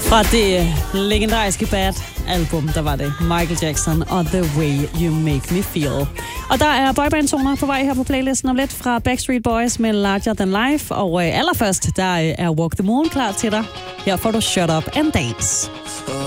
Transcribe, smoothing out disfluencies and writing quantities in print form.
Fra det legendariske Bad-album, der var det Michael Jackson og The Way You Make Me Feel. Og der er boyband-toner på vej her på playlisten om lidt fra Backstreet Boys med Larger Than Life. Og allerførst, der er Walk the Moon klar til dig. Her får du Shut Up and Dance.